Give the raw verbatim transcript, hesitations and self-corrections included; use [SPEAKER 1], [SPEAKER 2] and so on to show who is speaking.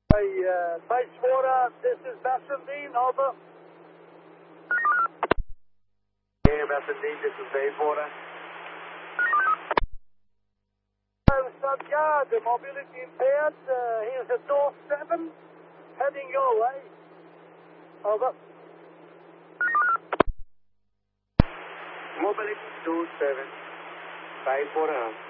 [SPEAKER 1] Hey, uh, Bayswater, this is Bassendine, over.
[SPEAKER 2] Yeah, Bassendine, this is Bayswater.
[SPEAKER 1] Uh, Subguard, the mobility impaired, uh, here's at North seven, heading your way. Over.
[SPEAKER 2] Mobility two seven, Bayswater.